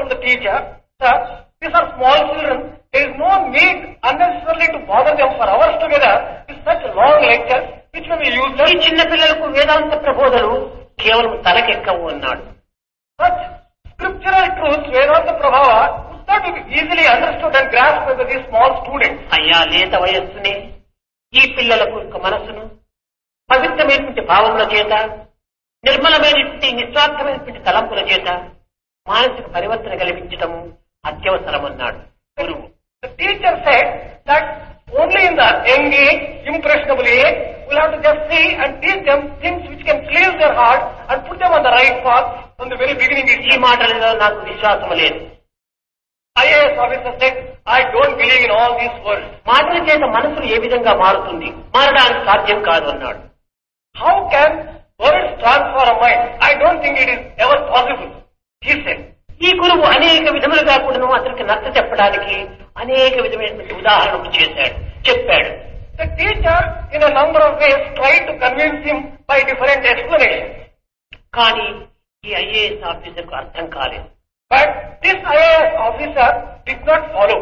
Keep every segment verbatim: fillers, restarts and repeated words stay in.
from the teacher, sir, these are small children. There is no need unnecessarily to bother them for hours together with such long lectures, which may be useless. ఈ చిన్న పిల్లలకు వేదాంత ప్రబోధలు కేవలం తలకెక్కవు అన్నాడు. Such scriptural truths, Vedanta Prabhava, could not be easily understood and grasped by these small students. అయ్యా లేత వయస్సునే ఈ పిల్లలకు యొక్క మనస్సును పవిత్రమైనటువంటి భావముల చేత, నిర్మలమైనటువంటి నిస్వార్థమైనటువంటి తలంపుల చేత మానసిక పరివర్తన కల్పించటము అత్యవసరమన్నాడు గురువు. The teacher said that only in the young age, impressionable age, we'll have to just see and teach them things which can clear their heart and put them on the right path from the very beginning. ఈ మాటలలో నాకు విశ్వాసం లేదు. I A S officer said, I don't believe in all these words. మాటల చేత మనసులు ఏ విధంగా మారుతుంది, మారడానికి సాధ్యం కాదు అన్నాడు. How can words transform a mind? I don't think it is ever possible, he said. ఈ గురువు అనేక విధములుగా కూడాను అతనికి నచ్చ చెప్పడానికి అనేక విధమైనటువంటి ఉదాహరణలు చేశాడు, చెప్పాడు. The teacher in a number of ways tried to convince him by different explanations. కానీ ఈ ఐఏఎస్ ఆఫీసర్కు అర్థం కాలేదు. But this I A S officer did not follow.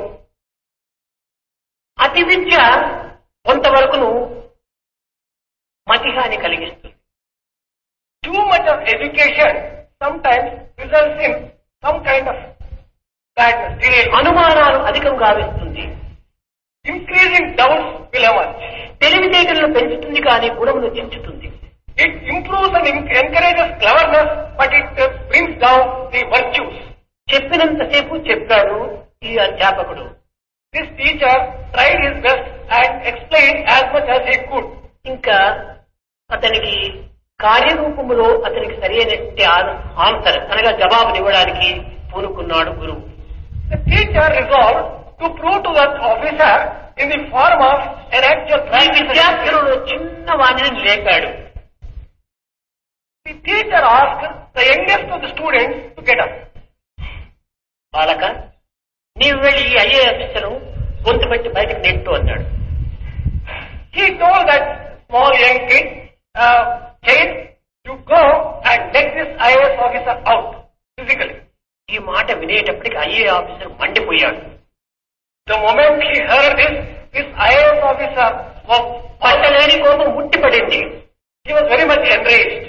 అతి విద్య కొంతవరకును మతిహాని కలిగిస్తుంది. Too much of education sometimes results in some kind of badness, delay. అనుమానాలు అధికం గావిస్తుంది. Increasing doubts will emerge. తెలివితేటలను పెంచుతుంది కానీ గుణమును చించుతుంది. It improves and encourages cleverness, but it uh, brings down the virtues. చెప్పినంతసేపు చెప్పాడు ఈ అధ్యాపకుడు. This teacher tried his best and explained as much as he could. ఇంకా అతనికి కార్యరూపములో అతనికి సరైనటువంటి ఆన్సర్ అనగా జవాబునివ్వడానికి పూనుకున్నాడు గురువు. The teacher resolved to prove to that officer in the form of an actual practice. విద్యార్థులలో చిన్న వాణిని లేపాడు. The teacher asked the youngest of the students to get up. బాలక, నీవు వెళ్ళి ఈ ఐఏ ఆఫీసరు గొంతు పెట్టి బయటకు నెట్టు అన్నాడు. He told that small young kid, uh, child, you go and let this I A S officer out physically. ఈ మాట వినేటప్పటికి IA officer మండిపోయాడు. The moment he heard this, this I A S officer was పట్టలేని కోపం ముట్టిపడింది. He was very much enraged.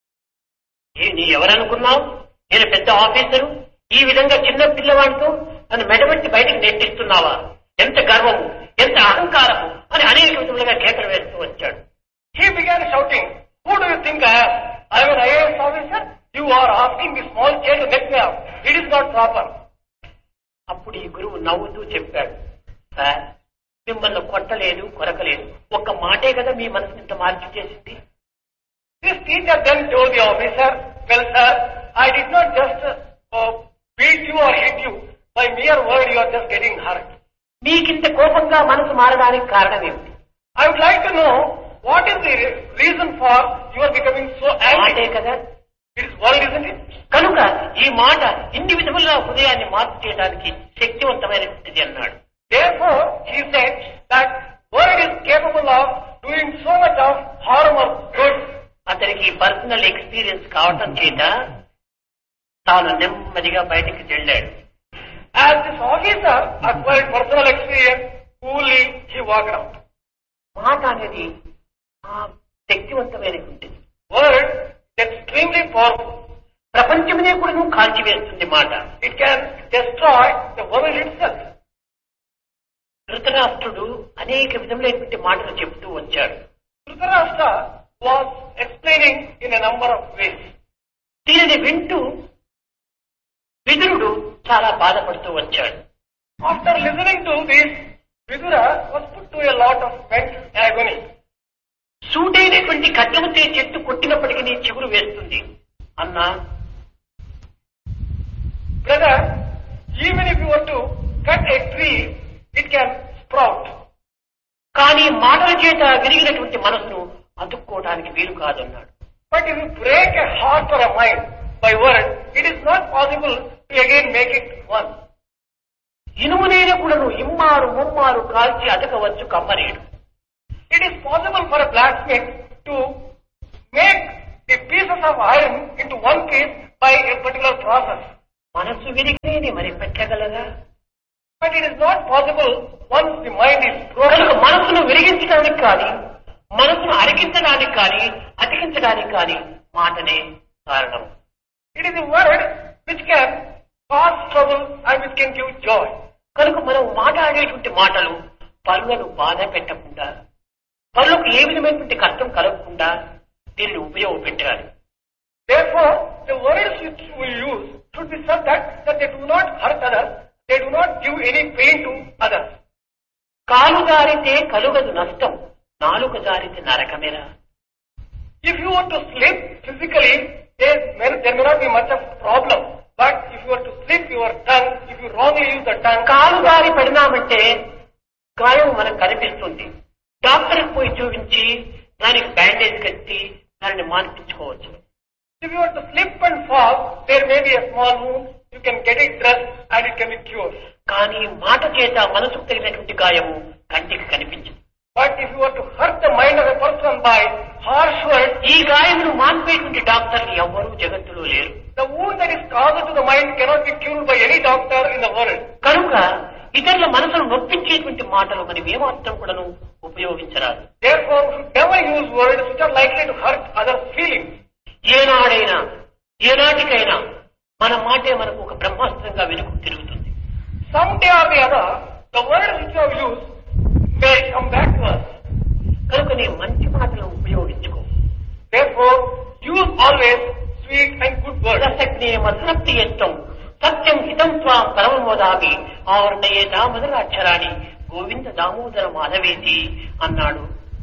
నీ ఎవరనుకున్నావు? నేను పెద్ద officer, ఈ విధంగా చిన్న పిల్లవాడితో నన్ను మెడబెట్టి బయటకు నెట్టిస్తున్నావా? ఎంత గర్వము, ఎంత అహంకారము అని అనేక విధములుగా కేకలు వేస్తూ వచ్చాడు. He began shouting, who do you think I am? I am an I A S officer. You are asking this small child to net me out. It is not proper. అప్పుడు ఈ గురువు నవ్వుతూ చెప్పాడు, సార్ మిమ్మల్ని కొట్టలేదు, కొరకలేదు, ఒక్క మాటే కదా మీ మనసుని ఇంత మార్చి చేసింది. This teacher then told the officer, well sir, I did not just uh, beat you or hit you. By mere word you are just getting hurt. మీకింత కోపంగా మనసు మారడానికి కారణం ఏమిటి? I would like to know what is the reason for you are becoming so angry. మాటే కదా, it is word, isn't it? కనుక ఈ మాట ఇన్ని విధములుగా హృదయాన్ని మార్పు చేయడానికి శక్తివంతమైనది అన్నాడు. Therefore he said that word is capable of doing so much of harm or good. అతనికి పర్సనల్ ఎక్స్పీరియన్స్ కావటం చేత తాను నెమ్మదిగా బయటికి వెళ్ళాడు. As this officer acquired personal experience, coolly he walked out. మాట అనేది శక్తివంతమైనటువంటిది. Word is extremely powerful. ప్రపంచమునే కూడా నువ్వు కాల్చివేస్తుంది మాట. It can destroy the world itself. ధృతరాష్ట్రుడు అనేక విధములైనటువంటి మాటలు చెబుతూ వచ్చాడు. Dhritarashtra was explaining in a number of ways. దీనిని వింటూ విదురుడు చాలా బాధపడుతూ వచ్చాడు. After listening to this, Vidura was put to a lot of mental agony. సూటైనటువంటి ఖడ్గముతో చెట్టు కొట్టినప్పటికీ నీ చిగురు వేస్తుంది అన్నా. Brother, even if you were to cut a tree, it can sprout. కానీ మాటల చేత విరిగినటువంటి మనసును అతుక్కోవడానికి వీలు కాదన్నాడు. But if you break a heart or a mind by word, it is not possible to again make it one. ఇనుమునైన కూడాను ఇమ్మారు ముమ్మారు కాల్చి అతకవచ్చు కమ్మనేడు. It is possible for a blacksmith to make the pieces of iron into one piece by a particular process. మనసు విరిగితే దీనిని మరి పెట్టగలరా? But it is not possible once the mind is broken. కనుక మనసును విరిగించడానికి కానీ మనసును అరిగించడానికి కానీ అతికించడానికి కానీ మాటనే కారణం. It is a word which can cause trouble and which can give joy. కనుక మనం మాట్లాడేటువంటి మాటలు పరులను బాధ పెట్టకుండా, పరులకు ఏ విధమైనటువంటి కష్టం కలగకుండా దీనిని ఉపయోగపెట్టాలి. Therefore, the words which we use should be such that, that they do not hurt others, they do not give any pain to others. కాలు జారితే కలుగదు నష్టం, నాలుక జారితే నరకమేరా. If you want to slip physically, there may, there may not be much of problem. But if you were to slip your tongue, if you wrongly use the tongue, కాలు జారి పడినామంటే గాయం మనకు కనిపిస్తుంది. డాక్టర్కి పోయి చూపించి దానికి బ్యాండేజ్ కట్టి దానిని మాన్పించుకోవచ్చు. if you were to slip and fall, there may be a small wound, you can get it dressed and it can be cured. కానీ మాట చేత మనసుకు తగినటువంటి గాయము కంటికి కనిపించదు. But if you were to hurt the mind of a person by harsh words, ఈ గాయమును మాన్పేటువంటి డాక్టర్లు ఎవ్వరూ జగత్తులో లేరు. the wound that is caused to the mind cannot be cured by any doctor in the world. కనుక ఇతరుల మనసును నొప్పించేటువంటి మాటలు మనం ఏమాత్రం కూడాను ఉపయోగించరాదు. Therefore, we should never use words which are likely to hurt others' feelings. ఏనాడైనా ఏనాటికైనా మన మాటే మనకు ఒక బ్రహ్మాస్త్రంగా వెనుక తిరుగుతుంది. Someday or the other, the words which you have used may come back to us. కనుక నీ మంచి మాటలను ఉపయోగించుకో. Therefore, use always sweet and good words. రసజ్ఞే మధురప్తి యత్తం సత్యం హితం త్వాం పరమమోదామి ఆవర్ణయే దామోదర అక్షరాన్ని గోవింద దామోదర మాధవేతి అన్నాడు.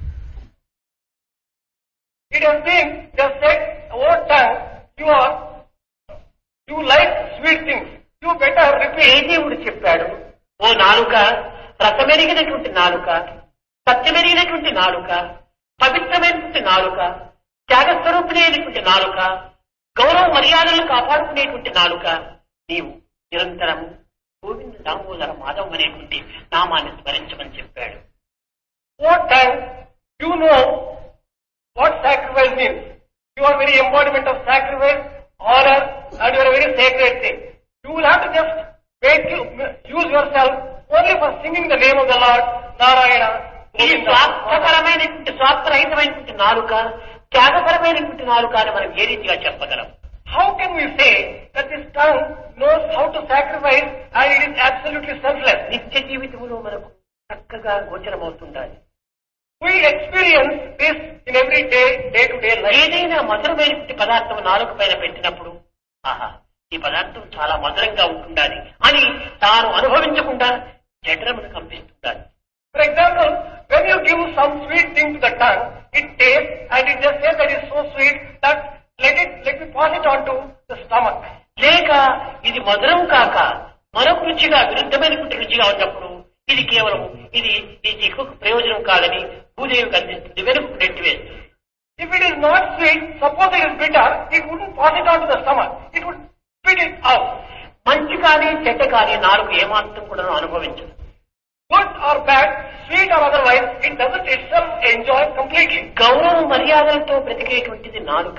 It has been just said over time, you are, you like sweet things. You better repeat. ఏ దేవుడు చెప్పాడు? ఓ నాలుక, రసమెరిగినటువంటి నాలుక, సత్యమెరిగినటువంటి నాలుక, పవిత్రమైనటువంటి నాలుక, త్యాగస్వరూపిణి అయినటువంటి నాలుక, గౌరవ మర్యాదలను కాపాడుకునేటువంటి నాలుక, నీవు నిరంతరము గోవింద దామోదర మాధవ్ అనేటువంటి నామాన్ని స్మరించమని చెప్పాడు. What time you know what sacrifice means? You are very embodiment of sacrifice, honor, and you are a very sacred thing. You will have to just make you, use yourself only for singing the name of the Lord, Narayana. ఈ స్వార్థపరమైనటువంటి స్వార్థరహితమైనటువంటి నాలుక, త్యాగపరమైనటువంటి నాలుక అని మనం ఏ రీతిగా చెప్పగలం? How can we say that this tongue knows how to sacrifice and it is absolutely selfless? నిత్య జీవితంలో మనకు చక్కగా గోచరమవుతుండాలి. We experience this in every day, day to day life. ఏదైనా మధురమైనటువంటి పదార్థం నాలుక పైన పెట్టినప్పుడు, ఆహా ఈ పదార్థం చాలా మధురంగా ఉంటుండాలి అని తాను అనుభవించకుండా జఠరమును కంపిస్తుండాలి. For example, when you give some sweet thing to the tongue, it tastes and it just says that it is so sweet that let it, let me pass it on to the stomach. లేక ఇది మధురం కాక మరొక రుచిగా విరుద్ధమైనటువంటి రుచిగా ఉన్నప్పుడు ఇది కేవలం ఇది ఈ దిక్కుకు ప్రయోజనం కాదని భూదేవికి అందిస్తుంది, వెనుకకు నెట్టివేస్తుంది. If it is not sweet, suppose it is bitter, it wouldn't pass it on to the stomach. It would spit it out. మంచి కానీ చెడ్డ కానీ నాలుగు ఏమాత్రం కూడా అనుభవించదు. Good or bad, sweet or otherwise, it doesn't itself enjoy completely. గౌరవ మర్యాదలతో బ్రతికేటువంటిది నాలుక.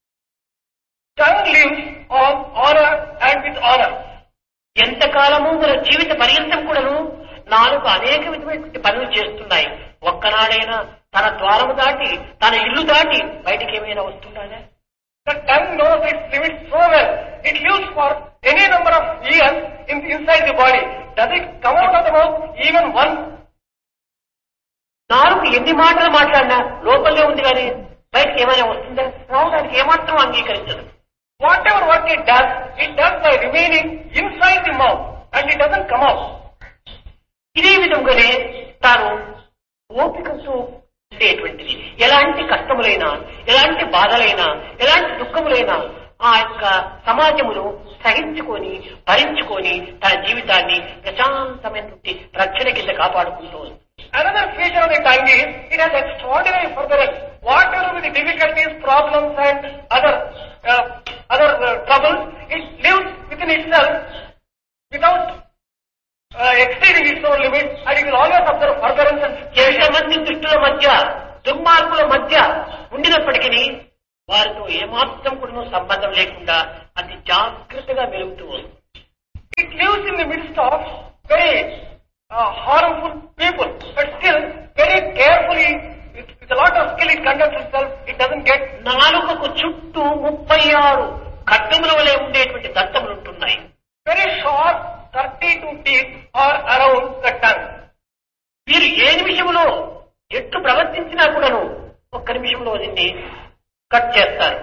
Tongue lives on honor and with honor. ఎంతకాలము మన జీవిత పర్యంతం కూడాను నాలుగు అనేక విధమైనటువంటి పనులు చేస్తున్నాయి. ఒక్కనాడైనా తన ద్వారము దాటి తన ఇల్లు దాటి బయటికి ఏమైనా వస్తుందా? The tongue knows its limits so well. It lives for any number of years in, inside the body. Does it come out of the mouth even once? నాలుగు ఎన్ని మాటలు మాట్లాడినా లోపలే ఉంది కానీ బయటికి ఏమైనా వస్తుందా? రావడానికి ఏమాత్రం అంగీకరించదు. Whatever work it does, it does by remaining inside the mouth and it doesn't come out. ఇదే విధంగానే తాను ఓపికతో ఉండేటువంటిది. ఎలాంటి కష్టములైనా, ఎలాంటి బాధలైనా, ఎలాంటి దుఃఖములైనా ఆ యొక్క సమాజమును సహించుకొని భరించుకొని తన జీవితాన్ని ప్రశాంతమైనటువంటి రక్షణ కింద కాపాడుకుంటూ ఉంది. Another feature of the tongue is it has extraordinary furtherance. Whatever with the difficulties, problems and other uh, other uh, troubles, it lives within itself without uh, exceeding its own limits, and it will always observe furtherance and ఎంతమంది దుష్టుల మధ్య దుర్మార్గుల మధ్య ఉండినప్పటికీ వారితో ఏమాత్రం కూడా సంబంధం లేకుండా అతి జాగ్రత్తగా మెలుగుతూ వస్తుంది. It lives in the midst of very uh, harmful people, but still very carefully, with, with a lot of skill it conducts itself, it doesn't get... నాలుకకు చుట్టూ ముప్పై ఆరు ఖడ్గముల వలె ఉండేటువంటి దంతములు ఉంటున్నాయి. Very sharp thirty-two teeth are around the tongue. వీరు ఏ నిమిషంలో ఎట్టు ప్రవర్తించినా కూడాను ఒక్క నిమిషంలో దీన్ని కట్ చేస్తారు.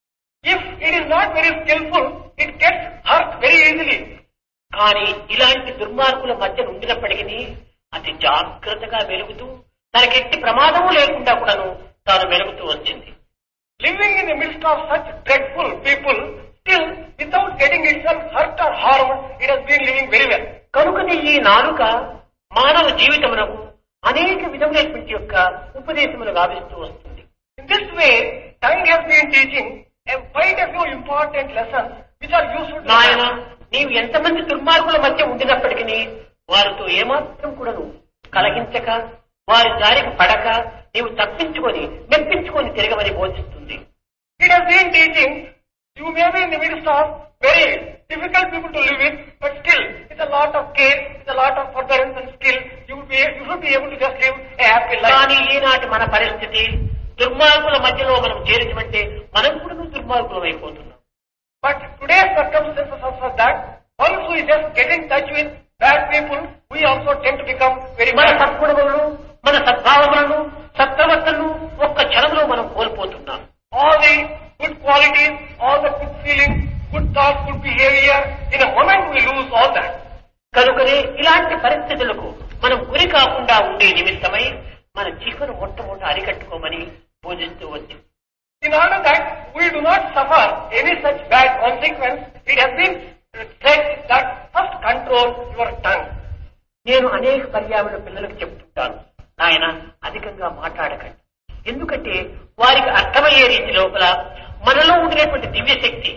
If it is not very skillful, it gets hurt very easily. కానీ ఇలాంటి దుర్మార్గుల మధ్య ఉండినప్పటికీ అతి జాగ్రత్తగా వెలుగుతూ తనకెట్టి ప్రమాదము లేకుండా కూడాను తాను వెలుగుతూ వచ్చింది. Living in the midst of such dreadful people, still without getting itself hurt or harmed, it has been living very well. కనుకని ఈ నాలుక మానవ జీవితమునకు అనేక విధములైనటువంటి యొక్క ఉపదేశములు గావిస్తూ వస్తుంది. In this way, tongue has been teaching a quite a few important lessons which are useful to నాయన man. నీవు ఎంతమంది దుర్మార్గుల మధ్య ఉండినప్పటికీ వారితో ఏమాత్రం కూడాను కలగించక వారి దారికి పడక నీవు తప్పించుకొని మెప్పించుకొని తిరగమని బోధిస్తుంది. It has been teaching, you may be in the midst of very difficult people to live with, but still, with a lot of care, with a lot of forbearance and skill, you will be, you should be able to just live a happy life. కానీ ఈనాటి మన పరిస్థితి దుర్మార్గుల మధ్యలో మనం చేరించమంటే మనం కూడా దుర్మార్గులం అయిపోతున్నాం. But today's circumstances are such that once we just get in touch with bad people, we also tend to become very మన bad. సద్గుణములను మన సద్భావములను సత్ప్రవర్తనను ఒక్క క్షణంలో మనం కోల్పోతున్నాం. All the good qualities, all the good feelings, good thoughts, good behavior, in a moment we lose all that. కనుకనే ఇలాంటి పరిస్థితులకు మనం గురి కాకుండా ఉండే నిమిత్తమై మన జీవన మొట్టమొదట అరికట్టుకోమని బోధిస్తూ వచ్చు. In order that we do not suffer any such bad consequence, it has been said that first control your tongue. నేను అనేక పర్యావరణ పిల్లలకు చెప్తుంటాను, ఆయన అధికంగా మాట్లాడకండి. ఎందుకంటే వారికి అర్థమయ్యే రీతి లోపల మనలో ఉండేటువంటి దివ్యశక్తి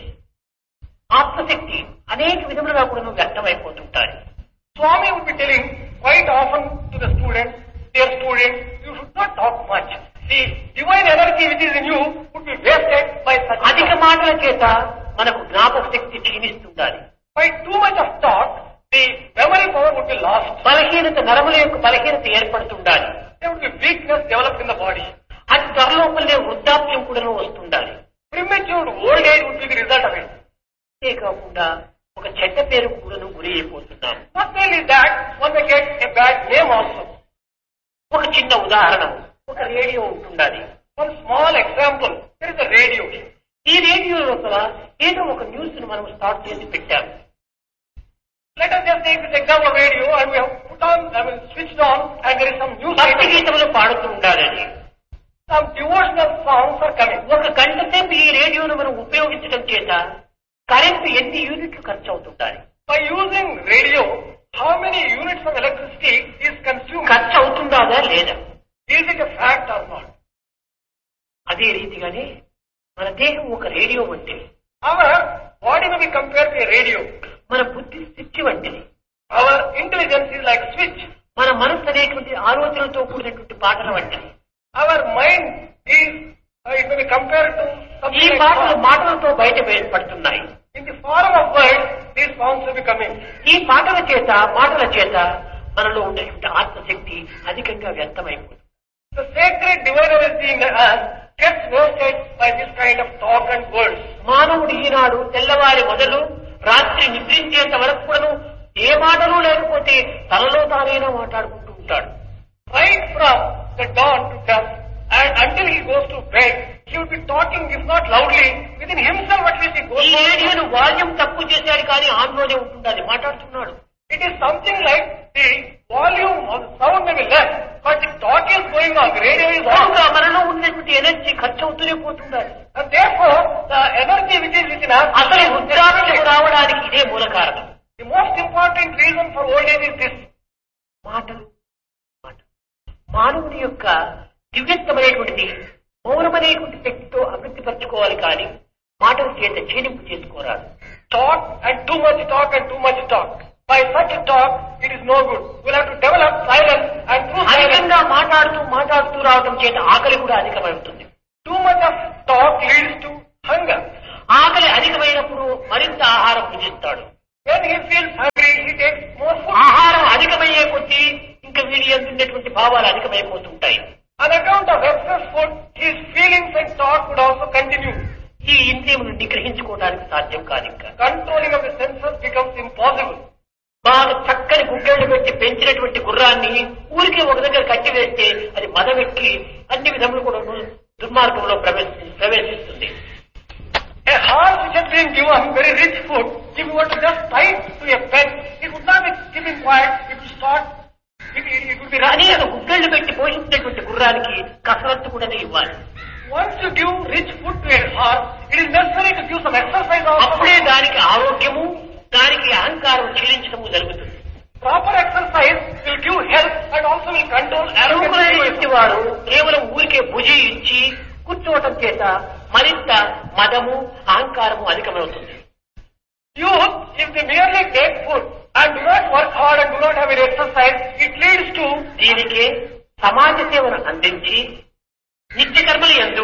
ఆత్మశక్తి అనేక విధములుగా కూడా వ్యక్తమైపోతుంటారు. Swami would be telling quite often to the students, dear students, you should not talk much. The divine energy which is in you would be wasted by such అధిక talk. మాటల చేత మనకు జ్ఞాపక శక్తి క్షీణిస్తుండాలి. By too much of talk, the memory power would be lost. బలహీనత నరముల యొక్క బలహీనత ఏర్పడుతుండాలి. There would be weakness developed in the body. అది త్వరలోపలే వృద్ధాప్యం కూడా వస్తుండాలి. Premature old age would be the result of it. అంతే కాకుండా ఒక చెడ్డ పేరు కూడా గురి అయిపోతున్నాం. Not only that, one may get a bad name also. ఒక చిన్న ఉదాహరణ, ఒక రేడియో ఉంటుండాలి. One small example, there is a radio. ఈ రేడియో లోపల ఏదో ఒక న్యూస్ ను మనం స్టార్ట్ చేసి పెట్టాము. Let us just take this example of radio and we have put on, I mean switched on and there is some news. భక్తి గీతములు పాడుతూ ఉండాలని. Some devotional songs are coming. ఒక గంట సేపు ఈ రేడియోను మనం ఉపయోగించడం చేత కరెంటు ఎన్ని యూనిట్లు ఖర్చు అవుతుండాలి. By using radio, how many units of electricity is consumed? ఖర్చు అవుతుందా లేదా? Is it a fact or not? అదే రీతిగానే మన దేహం ఒక రేడియో వంటిది. Our body may be compared to a radio. మన బుద్ధి స్విచ్ వంటిది. Our intelligence is like switch. మన మనస్సు అనేటువంటి ఆలోచనలతో కూడినటువంటి పాటల వంటిది. Our mind is, uh, it may be compared to ఈ something like పాటలు song. మాటలతో బయట బయటపడుతున్నాయి. In the form of words, these songs will be coming. ఈ పాటల చేత మాటల చేత మనలో ఉండేటువంటి ఆత్మశక్తి అధికంగా వ్యక్తమైపోతుంది. The sacred divine energy in us gets wasted by this kind of talk and words. మానవుడు ఈనాడు తెల్లవారి మొదలు రాత్రి నిద్రించేంత వరకు కూడా ఏ మాటలు లేకపోతే తనలో తానైనా మాట్లాడుకుంటూ ఉంటాడు. Right from the dawn to dusk and until he goes to bed, he will be talking, if not loudly, within himself at least he goes ఈ on. రేడియోను వాల్యూమ్ తక్కువ చేశాడు కానీ ఆన్లోనే ఉంటుండాలి, మాట్లాడుతున్నాడు. It is something like the volume of the sound may be less, but the talk is going on, the radio is on. కనుక మనలో ఉన్నటువంటి energy ఖర్చు అవుతూనే పోతుండాలి. And therefore, the energy which is within us, అసలు వృద్ధాప్యం రావడానికి ఇదే మూల కారణం. the most important reason for old age is this. మాటలు మాటలు మానవుని యొక్క దివ్యత్వమైనటువంటిది మౌనమనేటువంటి శక్తితో అభివృద్ధిపరచుకోవాలి కానీ మాటల చేత క్షీణింపు చేసుకోరాదు. Talk and too much talk and too much talk. By such a talk, it is no good. We'll have to develop silence and through silence. అధికంగా మాట్లాడుతూ మాట్లాడుతూ రావడం చేత ఆకలి కూడా అధికమవుతుంది. Too much of talk leads to hunger. ఆకలి అధికమైనప్పుడు మరింత ఆహారం భుజిస్తాడు. When he feels hungry, he takes more food. ఆహారం అధికమయ్యే కొద్దీ ఇంకా వీడి ఎందున్నటువంటి భావాలు అధికమైపోతుంటాయి. On account of excess food, his feelings and thoughts would also continue. ఈ ఇంద్రియమును నిగ్రహించుకోవడానికి సాధ్యం కాదు. ఇంకా Controlling of the senses becomes impossible. బాగా చక్కని గుడ్డలు పెట్టి పెంచినటువంటి గుర్రాన్ని ఊరికే ఒక దగ్గర కట్టివేస్తే అది మదవెక్కి అన్ని విధములు కూడా దుర్మార్గంలో ప్రవేశి ప్రవేశిస్తుంది. A horse which has been given very rich food, if you were to just tie it to a pen, it would not be keeping quiet, it would start, it, it, it would be కానీ running. అది గుడ్డలు పెట్టి పోషించేటువంటి గుర్రానికి కసరత్తు కూడా ఇవ్వాలి. Once you give rich food to a horse, it is necessary to give some exercise also. అప్పుడే దానికి ఆరోగ్యము, దానికి అహంకారం క్షీణించడము జరుగుతుంది. Proper exercise will give health and also will control అరువులైన arrogance. వారు కేవలం ఊరికే భుజి ఇచ్చి కూర్చోవటం చేత మరింత మదము అహంకారము అధికమవుతుంది. Youth, if they merely take food and do not work hard and do not have any exercise, it leads to దీనికి సమాజ సేవను అందించి నిత్య కర్మలు యందు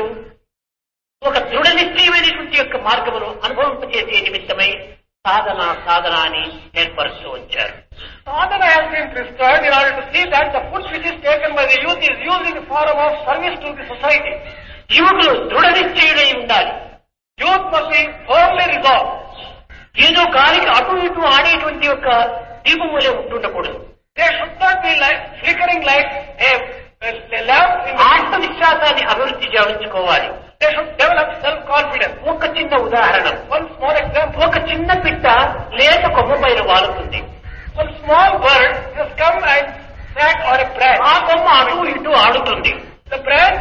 ఒక దృఢ నిశ్చయమైనటువంటి యొక్క మార్గమును అనుభవింపచేసే నిమిత్తమై సాధన సాధన అని ఏర్పరుస్తూ వచ్చారు. sadhana has been prescribed in order to see that the food which is taken by the youth is used in the form of service to the society. యువకులు దృఢ నిశ్చయుడై ఉండాలి. Youth must be firmly resolved. ఏదో గాలికి అటు ఇటు ఆడేటువంటి యొక్క దీపం వలె ఉంటుండకూడదు. They should not be like flickering like a, a, a lamp in the ఆత్మవిశ్వాసాన్ని అభివృద్ధి చేయించుకోవాలి. They should develop self-confidence. ఒక చిన్న ఉదాహరణ, One small example. ఒక చిన్న పిట్ట లేత కొమ్మ పైన వాలుతుంది. One small bird has come and sat on a branch. ఆ కొమ్మ అటు ఇటు ఆడుతుంది. The branch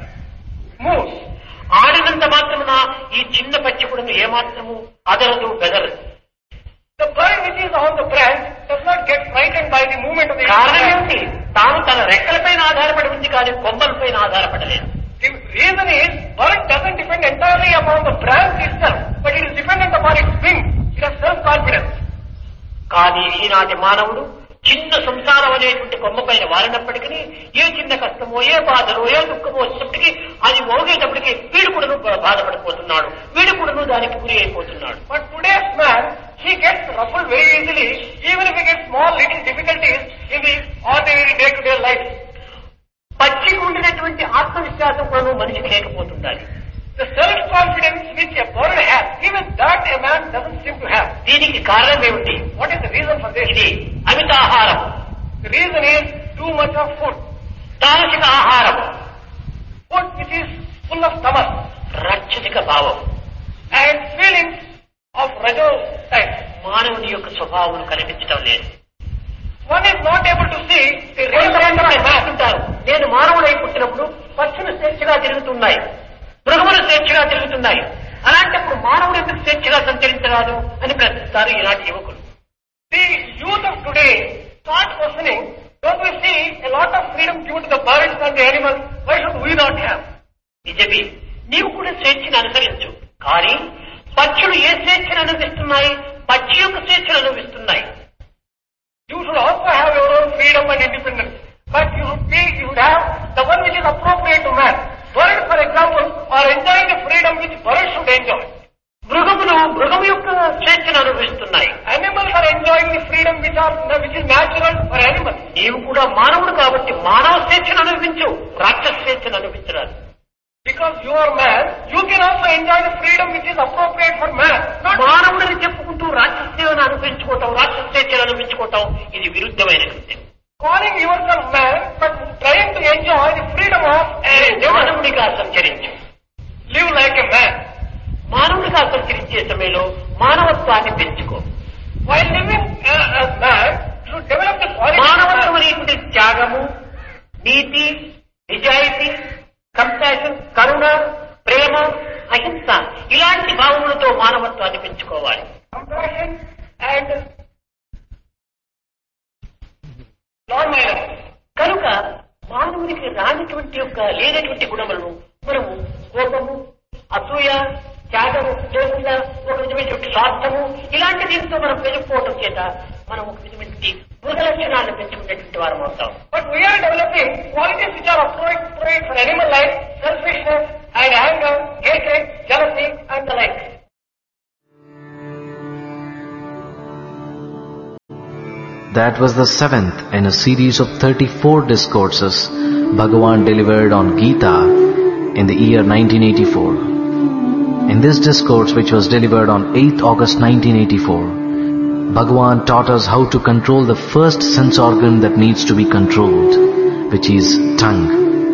moves. ఆడినంత మాత్రమున ఈ చిన్న పచ్చి కూడా ఏమాత్రము అదరదు బెదరదు. The bird which is on the branch does not get frightened by the movement of the కారణం branch. ఏమిటి? తాను తన రెక్కలపైన ఆధారపడి ఉంది కానీ కొమ్మలపైన ఆధారపడలేదు. The reason is bird doesn't depend entirely upon the branch itself, but it is dependent upon its wings. It has self-confidence. కానీ ఈనాటి మానవుడు చిన్న సంసారం అనేటువంటి కొమ్మ పైన వారినప్పటికీ ఏ చిన్న కష్టమో ఏ బాధలో ఏ దుఃఖమో వచ్చినప్పటికీ అది మోగేటప్పటికీ వీడు కూడా బాధపడిపోతున్నాడు, వీడు కూడా దానికి గురి అయిపోతున్నాడు. But today's man, he gets ruffled very easily, even if he gets small little difficulties in the ordinary day-to-day life. పచ్చికి ఉండినటువంటి ఆత్మవిశ్వాసం కూడా మనిషికి లేకపోతుండాలి. The self-confidence which a bird has, even that a man doesn't seem to have. దీనికి కారణం ఏమిటి? What is the reason for this? ఇది అమితాహారం. The reason is too much of food. తామసిక ఆహారం, Food which is full of stomach రాక్షసిక భావం, and feelings of rajo type. మానవుని యొక్క స్వభావం కనిపించడం లేదు. One is not able to see the real nature of man. అంటారు, నేను మానవుడై పుట్టినప్పుడు పక్షులు స్వేచ్ఛగా తిరుగుతున్నాయి, మృగములు స్వేచ్ఛగా తిరుగుతున్నాయి, అలాంటప్పుడు మానవుడు ఎందుకు స్వేచ్ఛగా సంచరించరాదు అని ప్రశ్నిస్తారు ఈనాటి యువకులు. The youth of today start questioning, don't we see a lot of freedom given to the birds and the animals, why should we not have? నిజమే, నీవు కూడా స్వేచ్ఛను అనుసరించు, కానీ పక్షులు ఏ స్వేచ్ఛను అనుభవిస్తున్నాయి? పక్షి యొక్క స్వేచ్ఛను అనుభవిస్తున్నాయి. You should also have your own freedom and independence, but you should be, you should have the one which is appropriate to man. Birds, for example, are enjoying the freedom which birds should enjoy. మృగములు మృగము యొక్క స్వేచ్ఛను అనుభవిస్తున్నాయి. Animals are enjoying the freedom which are which is natural for animals. నీవు కూడా మానవుడు కాబట్టి మానవ స్వేచ్ఛను అనుభవించు, రాక్షస స్వేచ్ఛను అనుభవించరాదు. Because you are man, you can also enjoy the freedom which is appropriate for man. Not మానవుడిని చెప్పుకుంటూ రాక్షస సేవను అనుభవించుకోవటం, రాక్షస స్వేచ్ఛను అనుభవించుకోవటం ఇది విరుద్ధమైనటువంటి. calling yourself man, but trying to enjoy the freedom of an animal. మానవుడిగా సంచరించు, Live like a man. మానవుడిగా సంచరించే సమయంలో మానవత్వాన్ని పెంచుకో. While living uh, as man, you should develop the quality of మానవత్వం man. అనేటువంటి త్యాగము, నీతి, నిజాయితీ, కంపాషన్, కరుణ, ప్రేమ, అహింస ఇలాంటి భావములతో మానవత్వాన్ని పెంచుకోవాలి. Compassion and non-violence. కనుక మానవునికి రానటువంటి యొక్క లేనటువంటి గుణములను మనము కోపము, అసూయ, త్యాగము లేకుండా ఒక విధమైనటువంటి స్వార్థము ఇలాంటి దీంతో మనం పెంచుకోవటం చేత మనం ఒక విధమైనటువంటి మృగ లక్షణాలను పెంచుకునేటువంటి వారం అవుతాం. But we are developing qualities which are appropriate for animal life, selfishness and anger, hatred, jealousy and the like. That was the seventh in a series of thirty-four discourses Bhagavan delivered on Gita in the year nineteen eighty-four. In this discourse, which was delivered on eighth August nineteen eighty-four, Bhagavan taught us how to control the first sense organ that needs to be controlled, which is tongue.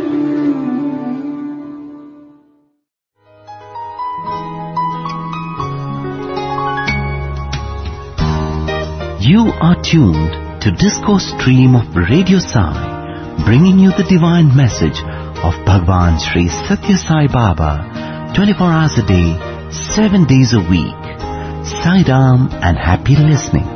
You are tuned to Discourse Stream of Radio Sai, bringing you the divine message of Bhagwan Sri Satya Sai Baba, twenty-four hours a day, seven days a week. Sai Ram and happy listening.